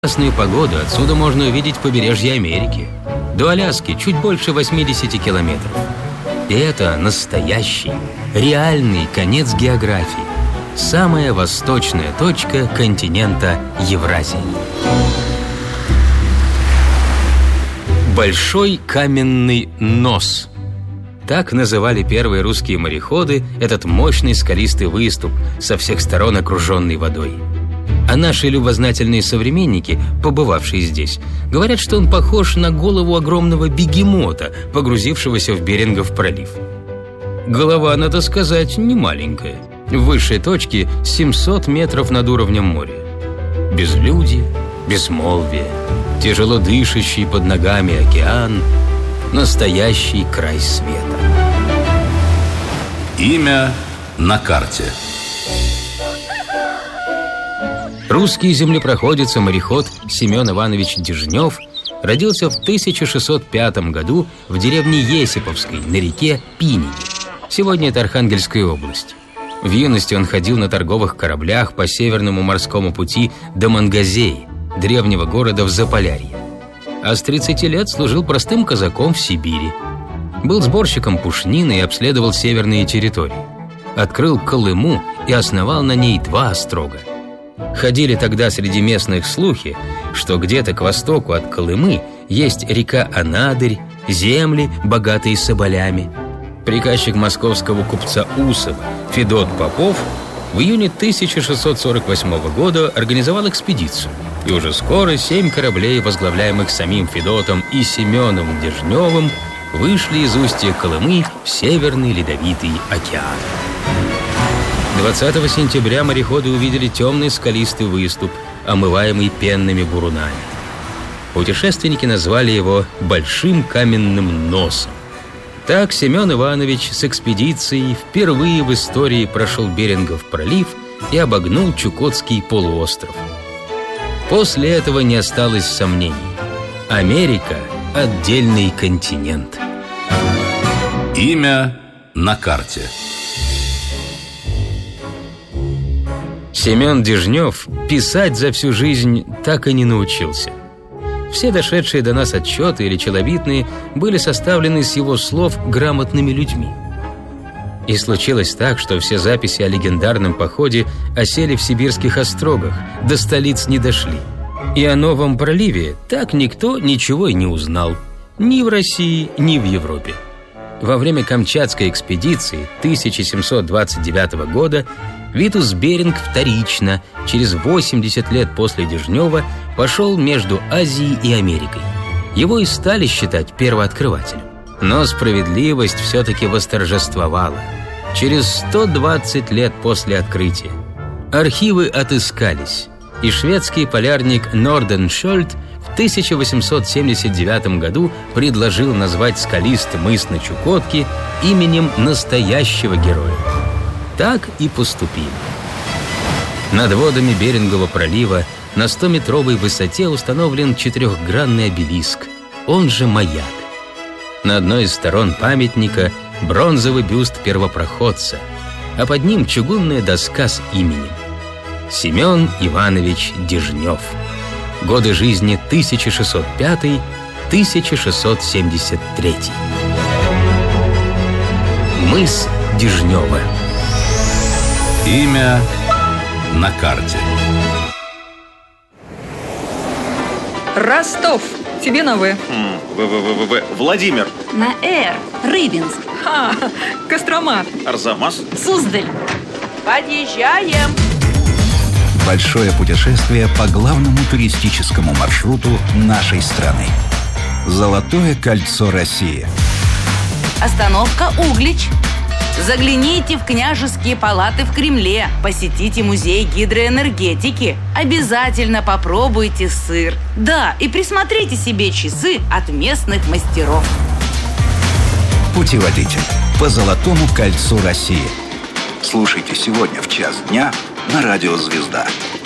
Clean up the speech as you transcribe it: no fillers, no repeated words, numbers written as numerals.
ясную погоду отсюда можно увидеть побережье Америки. До Аляски чуть больше 80 километров. И это настоящий, реальный конец географии. Самая восточная точка континента Евразии. Большой каменный нос. Так называли первые русские мореходы этот мощный скалистый выступ, со всех сторон окруженный водой. А наши любознательные современники, побывавшие здесь, говорят, что он похож на голову огромного бегемота, погрузившегося в Берингов пролив. Голова, надо сказать, не маленькая. В высшей точке 700 метров над уровнем моря. Безлюдье, безмолвие, тяжело дышащий под ногами океан, настоящий край света. Имя на карте. Русский землепроходец и мореход Семен Иванович Дежнев родился в 1605 году в деревне Есиповской на реке Пинине. Сегодня это Архангельская область. В юности он ходил на торговых кораблях по Северному морскому пути до Мангазеи, древнего города в Заполярье. А с 30 лет служил простым казаком в Сибири. Был сборщиком пушнины и обследовал северные территории. Открыл Колыму и основал на ней 2 острога. Ходили тогда среди местных слухи, что где-то к востоку от Колымы есть река Анадырь, земли, богатые соболями. Приказчик московского купца Усова Федот Попов в июне 1648 года организовал экспедицию, и уже скоро 7 кораблей, возглавляемых самим Федотом и Семеном Дежневым, вышли из устья Колымы в Северный Ледовитый океан. 20 сентября мореходы увидели темный скалистый выступ, омываемый пенными бурунами. Путешественники назвали его «большим каменным носом». Так Семен Иванович с экспедицией впервые в истории прошел Берингов пролив и обогнул Чукотский полуостров. После этого не осталось сомнений. Америка – отдельный континент. Имя на карте. Семен Дежнев писать за всю жизнь так и не научился. Все дошедшие до нас отчеты или челобитные были составлены с его слов грамотными людьми. И случилось так, что все записи о легендарном походе осели в сибирских острогах, до столиц не дошли. И о новом проливе так никто ничего и не узнал. Ни в России, ни в Европе. Во время Камчатской экспедиции 1729 года Витус Беринг вторично, через 80 лет после Дежнева, пошел между Азией и Америкой. Его и стали считать первооткрывателем. Но справедливость все-таки восторжествовала. Через 120 лет после открытия архивы отыскались, и шведский полярник Норденшольд в 1879 году предложил назвать скалистый мыс на Чукотке именем настоящего героя. Так и поступили. Над водами Берингова пролива на 100-метровой высоте установлен 4-гранный обелиск, он же маяк. На одной из сторон памятника бронзовый бюст первопроходца, а под ним чугунная доска с именем. Семен Иванович Дежнев. Годы жизни 1605-1673. Мыс Дежнева. Имя на карте. Ростов. Тебе на В. Владимир. На Р. Рыбинск. Кострома. Арзамас. Суздаль. Подъезжаем. Большое путешествие по главному туристическому маршруту нашей страны. Золотое кольцо России. Остановка Углич. Загляните в княжеские палаты в Кремле, посетите музей гидроэнергетики, обязательно попробуйте сыр. Да, и присмотрите себе часы от местных мастеров. Путеводитель по Золотому кольцу России. Слушайте сегодня в 1:00 дня на радио «Звезда».